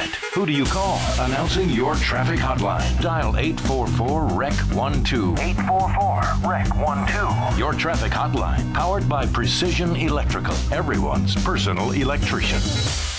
accident. Who do you call? Announcing your traffic hotline. Dial 844-REC-12. 844-REC-12. Your traffic hotline, powered by Precision Electrical, everyone's personal electrician.